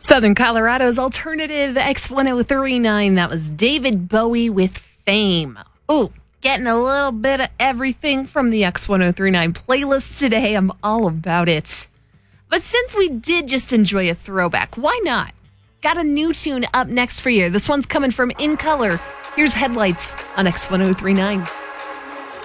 Southern Colorado's alternative X1039. That was David Bowie with Fame. Ooh, getting a little bit of everything from the X1039 playlist today. I'm all about it. But since we did just enjoy a throwback, why not? Got a new tune up next for you. This one's coming from In Color. Here's Headlights on X1039.